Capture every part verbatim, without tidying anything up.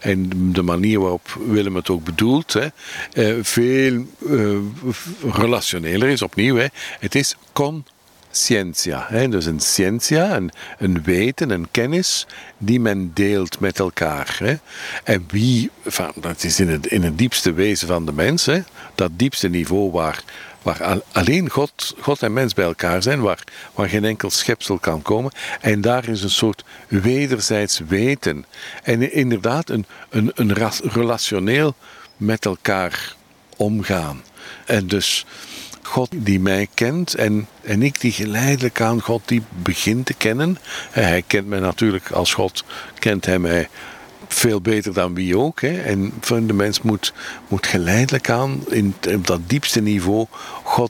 en de manier waarop Willem het ook bedoelt, hè, uh, veel uh, relationeler is, opnieuw. Hè. Het is conscientia. Hè. Dus een scientia, een, een weten, een kennis die men deelt met elkaar. Hè. En wie, enfin, dat is in het, in het diepste wezen van de mens, hè, dat diepste niveau waar waar alleen God, God en mens bij elkaar zijn, waar, waar geen enkel schepsel kan komen. En daar is een soort wederzijds weten. En inderdaad een, een, een relationeel met elkaar omgaan. En dus God die mij kent en, en ik die geleidelijk aan God die begint te kennen. Hij kent mij natuurlijk als God, kent hij mij veel beter dan wie ook. Hè. En de mens moet, moet geleidelijk aan, in, op dat diepste niveau, God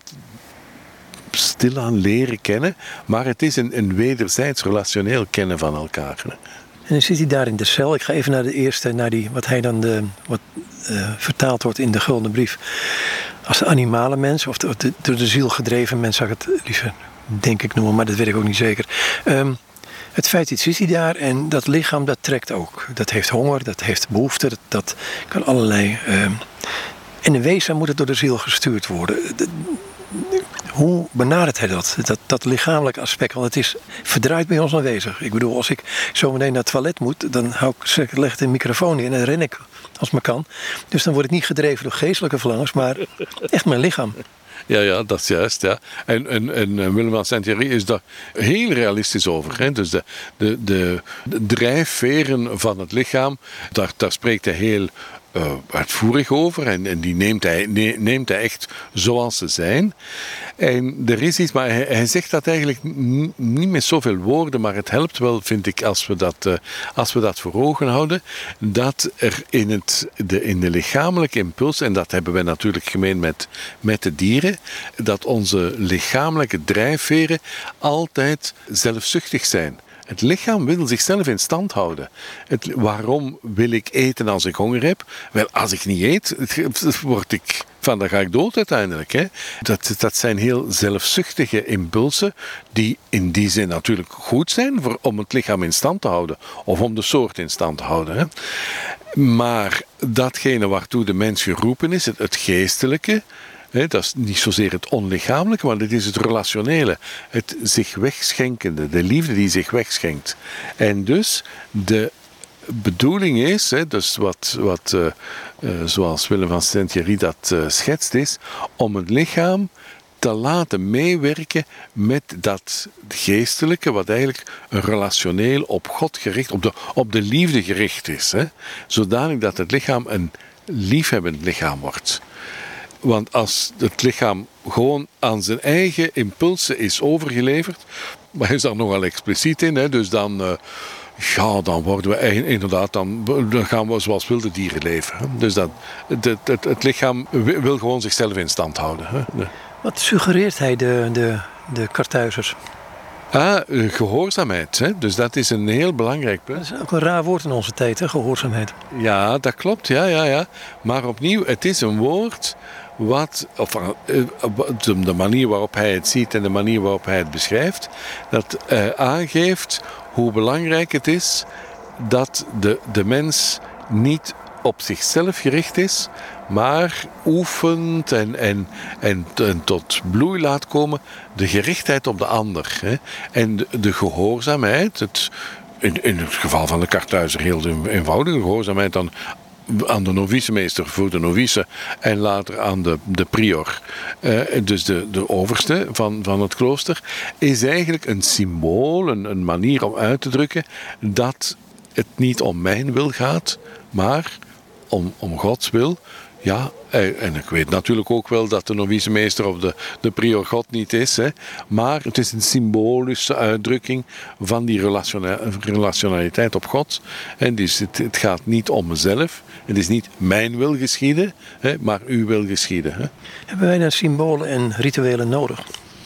stilaan leren kennen. Maar het is een, een wederzijds relationeel kennen van elkaar. Hè. En dan zit hij daar in de cel. Ik ga even naar de eerste, naar die, wat hij dan de, wat, uh, vertaald wordt in de Gulden Brief. Als de animale mens, of de, de, door de ziel gedreven mens, zou ik het liever, denk ik, noemen, maar dat weet ik ook niet zeker. Um, Het feit dat zit hij daar en dat lichaam dat trekt ook. Dat heeft honger, dat heeft behoefte, dat, dat kan allerlei. Uh, en in wezen moet het door de ziel gestuurd worden. De, hoe benadert hij dat? dat? Dat lichamelijke aspect, want het is verdraaid bij ons aanwezig. Ik bedoel, als ik zo meteen naar het toilet moet, dan hou ik, leg ik de microfoon in en dan ren ik als het maar kan. Dus dan word ik niet gedreven door geestelijke verlangens, maar echt mijn lichaam. Ja, ja, dat is juist. Ja. En, en, en Willem van Saint-Thierry is daar heel realistisch over. Hè. Dus de, de, de, de drijfveren van het lichaam, daar, daar spreekt hij heel uh, uitvoerig over. En, en die neemt hij, ne, neemt hij echt zoals ze zijn. En er is iets, maar hij, hij zegt dat eigenlijk n- niet met zoveel woorden, maar het helpt wel, vind ik, als we dat, uh, als we dat voor ogen houden, dat er in, het, de, in de lichamelijke impuls, en dat hebben we natuurlijk gemeen met, met de dieren, dat onze lichamelijke drijfveren altijd zelfzuchtig zijn. Het lichaam wil zichzelf in stand houden. Het, waarom wil ik eten als ik honger heb? Wel, als ik niet eet, word ik, van, dan ga ik dood uiteindelijk. Hè. Dat, dat zijn heel zelfzuchtige impulsen die in die zin natuurlijk goed zijn voor, om het lichaam in stand te houden. Of om de soort in stand te houden. Hè. Maar datgene waartoe de mens geroepen is, het, het geestelijke, He, dat is niet zozeer het onlichamelijke, maar dit is het relationele. Het zich wegschenkende, de liefde die zich wegschenkt. En dus de bedoeling is, he, dus wat, wat uh, uh, zoals Willem van Saint-Thierry dat uh, schetst, is om het lichaam te laten meewerken met dat geestelijke, wat eigenlijk een relationeel op God gericht, op de, op de liefde gericht is. He, zodanig dat het lichaam een liefhebbend lichaam wordt. Want als het lichaam gewoon aan zijn eigen impulsen is overgeleverd, maar hij is daar nogal expliciet in, hè, dus dan, uh, ja, dan worden we inderdaad, dan, dan gaan we zoals wilde dieren leven. Hè. Dus dat, het, het, het lichaam wil gewoon zichzelf in stand houden. Hè. Wat suggereert hij de, de, de Karthuizers? Ah, gehoorzaamheid. Hè. Dus dat is een heel belangrijk punt. Dat is ook een raar woord in onze tijd, hè, gehoorzaamheid. Ja, dat klopt. Ja, ja, ja. Maar opnieuw, het is een woord wat, of de manier waarop hij het ziet en de manier waarop hij het beschrijft, dat uh, aangeeft hoe belangrijk het is dat de, de mens niet op zichzelf gericht is, maar oefent en, en, en, en tot bloei laat komen de gerichtheid op de ander. Hè. En de, de gehoorzaamheid, het, in, in het geval van de Karthuizer heel eenvoudige gehoorzaamheid aan, aan de novicemeester voor de novice en later aan de, de prior, uh, dus de, de overste van, van het klooster, is eigenlijk een symbool, een, een manier om uit te drukken dat het niet om mijn wil gaat, maar om, om Gods wil. Ja, en ik weet natuurlijk ook wel dat de novicemeester of de, de prior God niet is, hè, maar het is een symbolische uitdrukking van die relationa- relationaliteit op God. En dus het, het gaat niet om mezelf, het is niet mijn wil geschieden, hè, maar uw wil geschieden. Hè. Hebben wij dan symbolen en rituelen nodig?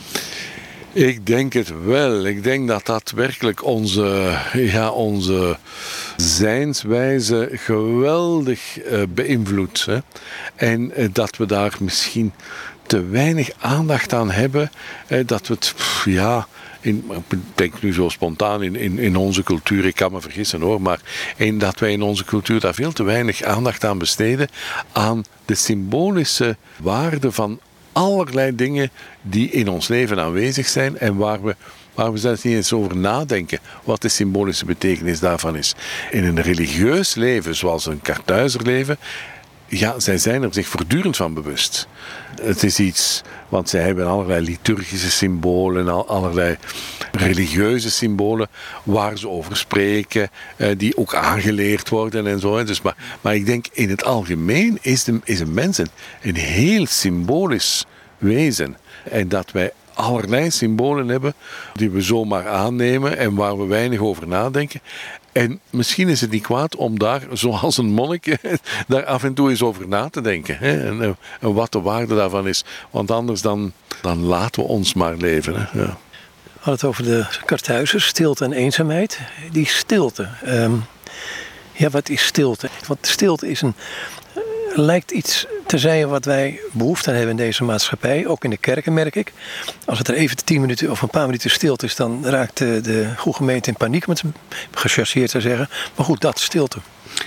Ik denk het wel. Ik denk dat dat werkelijk onze, ja, onze zijnswijze geweldig uh, beïnvloedt. Hè. En uh, dat we daar misschien te weinig aandacht aan hebben. Uh, dat we het, pff, ja, in, ik denk nu zo spontaan in, in, in onze cultuur, ik kan me vergissen hoor, maar in, dat wij in onze cultuur daar veel te weinig aandacht aan besteden, aan de symbolische waarde van allerlei dingen die in ons leven aanwezig zijn en waar we, waar we zelfs niet eens over nadenken wat de symbolische betekenis daarvan is. In een religieus leven, zoals een Kartuizerleven, ja, zij zijn er zich voortdurend van bewust. Het is iets, want zij hebben allerlei liturgische symbolen, allerlei religieuze symbolen waar ze over spreken, die ook aangeleerd worden en zo. Dus maar, maar ik denk in het algemeen is, de, is een mens een, een heel symbolisch wezen. En dat wij allerlei symbolen hebben die we zomaar aannemen en waar we weinig over nadenken. En misschien is het niet kwaad om daar, zoals een monnik, daar af en toe eens over na te denken. Hè? En, en wat de waarde daarvan is. Want anders dan, dan laten we ons maar leven. Hè? Ja. We hadden het over de Karthuizers, stilte en eenzaamheid. Die stilte. Um, ja, wat is stilte? Want stilte is een, lijkt iets te zijn wat wij behoefte aan hebben in deze maatschappij. Ook in de kerken merk ik. Als het er even tien minuten of een paar minuten stilte is, dan raakt de, de goede gemeente in paniek, om het gechargeerd te zeggen. Maar goed, dat stilte.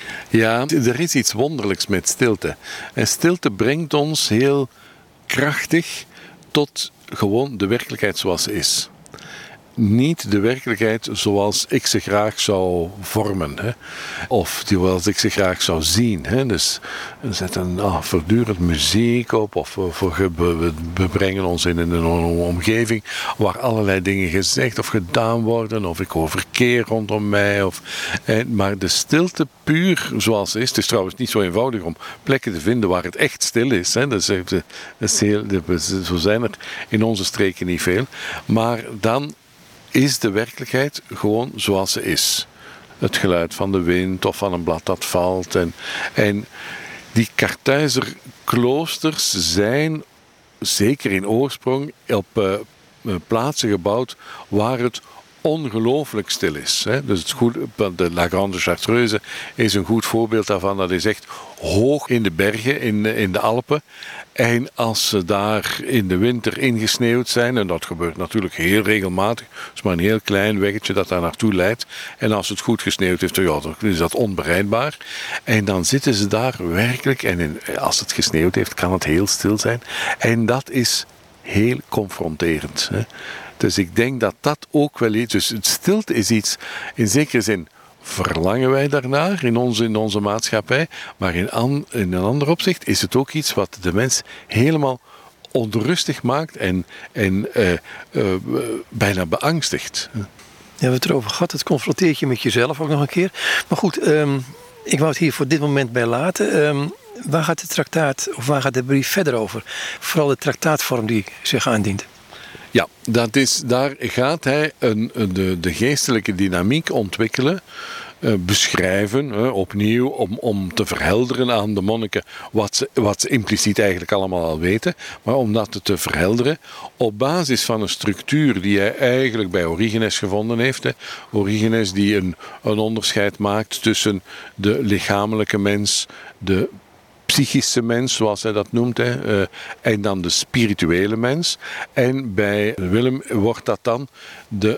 Ja, er is iets wonderlijks met stilte. En stilte brengt ons heel krachtig tot gewoon de werkelijkheid zoals ze is. Niet de werkelijkheid zoals ik ze graag zou vormen. Hè? Of zoals ik ze graag zou zien. Hè? Dus we zetten oh, voortdurend muziek op. Of we, we, we brengen ons in een, een omgeving waar allerlei dingen gezegd of gedaan worden. Of ik hoor verkeer rondom mij. Of, eh, maar de stilte puur zoals ze is. Het is trouwens niet zo eenvoudig om plekken te vinden waar het echt stil is. Hè? Dat is, dat is heel, zo zijn er in onze streken niet veel. Maar dan is de werkelijkheid gewoon zoals ze is. Het geluid van de wind of van een blad dat valt. En, en die Kartuizer kloosters zijn zeker in oorsprong op uh, plaatsen gebouwd waar het ongelooflijk stil is. Hè. Dus het goed, de La Grande Chartreuse is een goed voorbeeld daarvan. Dat is echt hoog in de bergen, in, in de Alpen. En als ze daar in de winter ingesneeuwd zijn, en dat gebeurt natuurlijk heel regelmatig, het is maar een heel klein weggetje dat daar naartoe leidt. En als het goed gesneeuwd heeft, ja, dan is dat onbereikbaar. En dan zitten ze daar werkelijk, en in, als het gesneeuwd heeft, kan het heel stil zijn. En dat is heel confronterend. Hè. Dus ik denk dat dat ook wel iets... Dus het stilte is iets, in zekere zin verlangen wij daarnaar in onze, in onze maatschappij. Maar in, an, in een ander opzicht is het ook iets wat de mens helemaal onrustig maakt en, en uh, uh, bijna beangstigt. Ja, we hebben het erover gehad. Het confronteert je met jezelf ook nog een keer. Maar goed, um, ik wou het hier voor dit moment bij laten. Um, waar gaat de traktaat, of waar gaat de brief verder over? Vooral de traktaatvorm die zich aandient. Ja, dat is, daar gaat hij een, de, de geestelijke dynamiek ontwikkelen, uh, beschrijven, uh, opnieuw, om, om te verhelderen aan de monniken wat ze, wat ze impliciet eigenlijk allemaal al weten, maar om dat te verhelderen op basis van een structuur die hij eigenlijk bij Origenes gevonden heeft. Hè. Origenes die een, een onderscheid maakt tussen de lichamelijke mens, de psychische mens, zoals hij dat noemt, hè, uh, en dan de spirituele mens. En bij Willem wordt dat dan de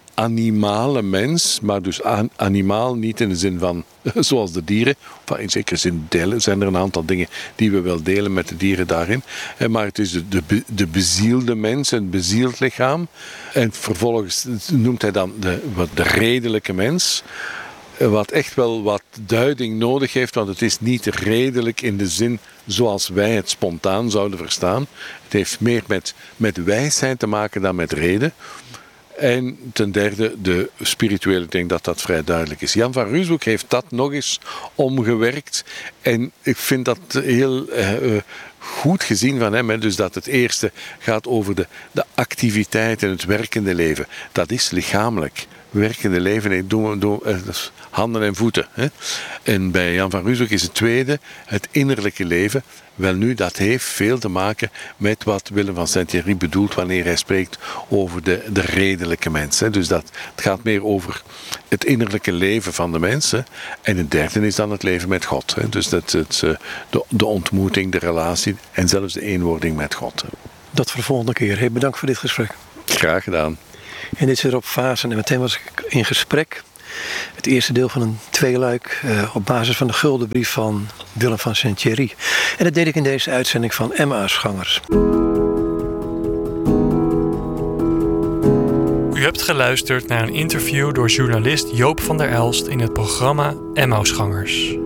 animale mens, maar dus an- animaal niet in de zin van zoals de dieren. Enfin, in zekere zin delen, zijn er een aantal dingen die we wel delen met de dieren daarin. Uh, maar het is de, de, de bezielde mens, een bezield lichaam. En vervolgens noemt hij dan de, de redelijke mens. Wat echt wel wat duiding nodig heeft, want het is niet redelijk in de zin zoals wij het spontaan zouden verstaan. Het heeft meer met, met wijsheid te maken dan met reden. En ten derde, de spirituele, ik denk dat dat vrij duidelijk is. Jan van Ruusbroek heeft dat nog eens omgewerkt. En ik vind dat heel uh, goed gezien van hem. Hè. Dus dat het eerste gaat over de, de activiteit en het werkende leven. Dat is lichamelijk. Werkende leven, doen, doen, uh, handen en voeten. Hè. En bij Jan van Ruusbroek is het tweede, het innerlijke leven. Wel nu, dat heeft veel te maken met wat Willem van Saint-Thierry bedoelt wanneer hij spreekt over de, de redelijke mens. Hè. Dus dat, het gaat meer over het innerlijke leven van de mensen. En het derde is dan het leven met God. Hè. Dus dat, het, de, de ontmoeting, de relatie en zelfs de eenwording met God. Dat voor de volgende keer. Hey, bedankt voor dit gesprek. Graag gedaan. En dit zit erop fasen. En meteen was ik in gesprek. Het eerste deel van een tweeluik uh, op basis van de gulden brief van Willem van Sint-Thierry. En dat deed ik in deze uitzending van Emmausgangers. U hebt geluisterd naar een interview door journalist Joop van der Elst in het programma Emmausgangers.